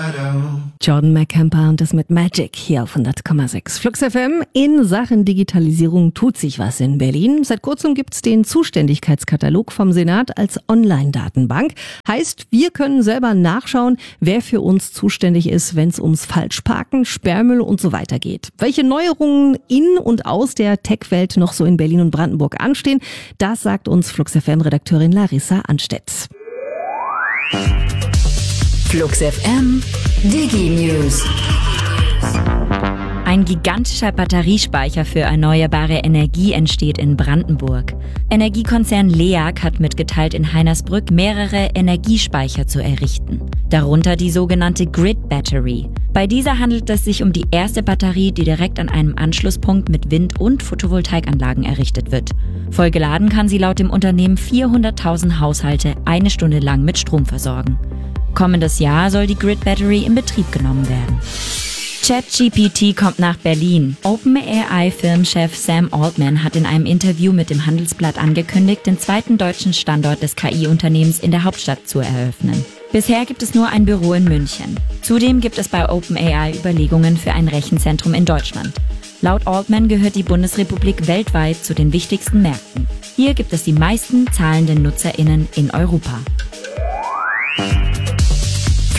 Jordan McCamper und das mit Magic hier auf 100,6. Flux FM. In Sachen Digitalisierung tut sich was in Berlin. Seit kurzem gibt's den Zuständigkeitskatalog vom Senat als Online-Datenbank. Heißt, wir können selber nachschauen, wer für uns zuständig ist, wenn es ums Falschparken, Sperrmüll und so weiter geht. Welche Neuerungen in und aus der Tech-Welt noch so in Berlin und Brandenburg anstehen, das sagt uns Flux FM-Redakteurin Larissa Anstett. Flux FM Digi News. Ein gigantischer Batteriespeicher für erneuerbare Energie entsteht in Brandenburg. Energiekonzern LEAG hat mitgeteilt, in Heinersbrück mehrere Energiespeicher zu errichten. Darunter die sogenannte Grid Battery. Bei dieser handelt es sich um die erste Batterie, die direkt an einem Anschlusspunkt mit Wind- und Photovoltaikanlagen errichtet wird. Vollgeladen kann sie laut dem Unternehmen 400.000 Haushalte eine Stunde lang mit Strom versorgen. Kommendes Jahr soll die Grid Battery in Betrieb genommen werden. ChatGPT kommt nach Berlin. OpenAI-Firmenchef Sam Altman hat in einem Interview mit dem Handelsblatt angekündigt, den zweiten deutschen Standort des KI-Unternehmens in der Hauptstadt zu eröffnen. Bisher gibt es nur ein Büro in München. Zudem gibt es bei OpenAI Überlegungen für ein Rechenzentrum in Deutschland. Laut Altman gehört die Bundesrepublik weltweit zu den wichtigsten Märkten. Hier gibt es die meisten zahlenden NutzerInnen in Europa.